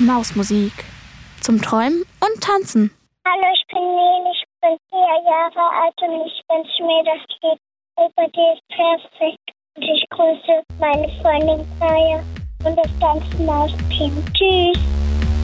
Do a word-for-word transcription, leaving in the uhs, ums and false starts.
Mausmusik. Zum Träumen und Tanzen. Hallo, ich bin Nele, ich bin vier Jahre alt und ich wünsche mir, dass die Opa die ist perfekt. Und ich grüße meine Freundin Kaya und das ganze Mausteam. Tschüss.